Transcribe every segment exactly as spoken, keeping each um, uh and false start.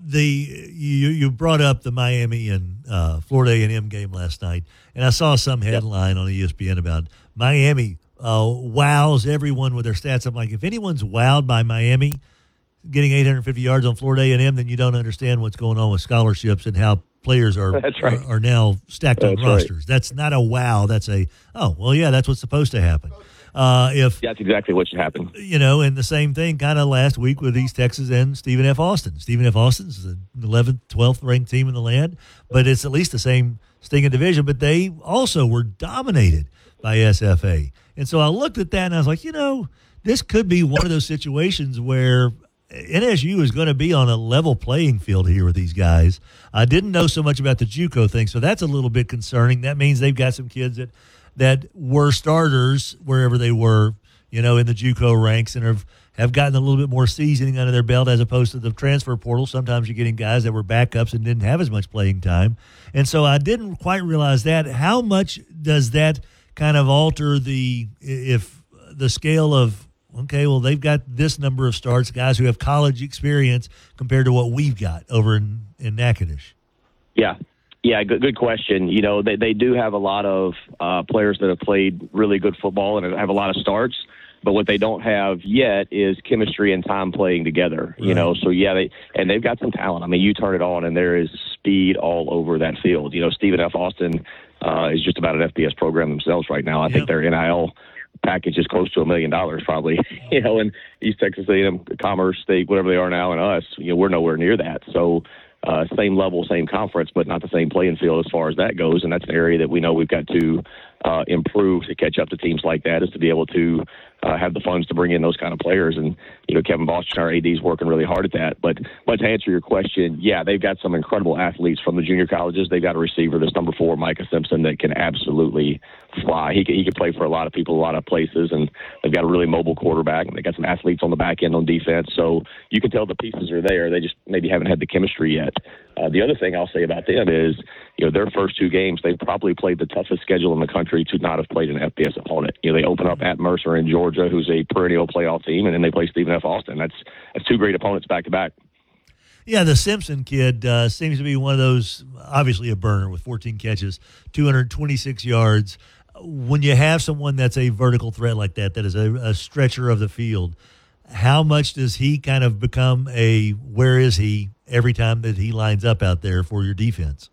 the you you brought up the Miami and uh, Florida A and M game last night, and I saw some headline yep. on E S P N about Miami uh, wows everyone with their stats. I'm like, if anyone's wowed by Miami getting eight hundred fifty yards on Florida A and M, then you don't understand what's going on with scholarships and how players are that's right. are, are now stacked that's on rosters. Right. That's not a wow. That's a oh well, yeah, that's what's supposed to happen. Uh, if That's exactly what should happen. You know, and the same thing kind of last week with East Texas and Stephen F. Austin. Stephen F. Austin's the eleventh, twelfth ranked team in the land, but it's at least the same stinking division, but they also were dominated by S F A. And so I looked at that and I was like, you know, this could be one of those situations where N S U is going to be on a level playing field here with these guys. I didn't know so much about the JUCO thing, so that's a little bit concerning. That means they've got some kids that that were starters wherever they were, you know, in the JUCO ranks and have, have gotten a little bit more seasoning under their belt as opposed to the transfer portal. Sometimes you're getting guys that were backups and didn't have as much playing time. And so I didn't quite realize that. How much does that kind of alter the if the scale of, okay, well, they've got this number of starts, guys who have college experience compared to what we've got over in, in Natchitoches? Yeah. Yeah, good, good question. You know, they, they do have a lot of uh, players that have played really good football and have a lot of starts, but what they don't have yet is chemistry and time playing together, you right. know. So, yeah, they and they've got some talent. I mean, you turn it on, and there is speed all over that field. You know, Stephen F. Austin uh, is just about an F B S program themselves right now. I yep. think their N I L package is close to a million dollars probably, you know, and East Texas A and M, Commerce State, whatever they are now, and us, you know, we're nowhere near that. So, Uh, same level, same conference, but not the same playing field as far as that goes. And that's an area that we know we've got to uh, improve to catch up to teams like that, is to be able to uh, have the funds to bring in those kind of players. And, you know, Kevin Boston, our A D, is working really hard at that. But, but to answer your question, yeah, they've got some incredible athletes from the junior colleges. They've got a receiver that's number four, Micah Simpson, that can absolutely fly. He can, he can play for a lot of people, a lot of places. And they've got a really mobile quarterback. And they've got some athletes on the back end on defense. So you can tell the pieces are there. They just maybe haven't had the chemistry yet. Uh, the other thing I'll say about them is, you know, their first two games, they've probably played the toughest schedule in the country to not have played an F B S opponent. You know, they open up at Mercer in Georgia, who's a perennial playoff team, and then they play Stephen F. Austin. That's that's two great opponents back to back. Yeah, the Simpson kid uh, seems to be one of those, obviously a burner with fourteen catches, two hundred twenty-six yards. When you have someone that's a vertical threat like that, that is a, a stretcher of the field, how much does he kind of become a where is he every time that he lines up out there for your defense?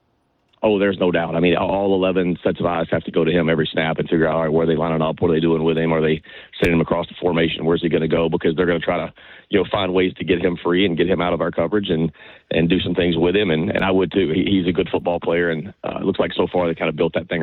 Oh, there's no doubt. I mean, all eleven sets of eyes have to go to him every snap and figure out, all right, where are they lining up? What are they doing with him? Are they sending him across the formation? Where's he going to go? Because they're going to try to, you know, find ways to get him free and get him out of our coverage and, and do some things with him. And, and I would, too. He, he's a good football player, and uh, it looks like so far they kind of built that thing